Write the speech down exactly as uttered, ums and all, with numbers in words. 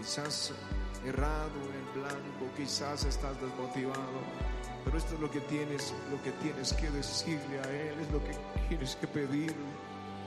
quizás errado en el blanco, quizás estás desmotivado, pero esto es lo que tienes, lo que tienes que decirle a Él, es lo que tienes que pedirle.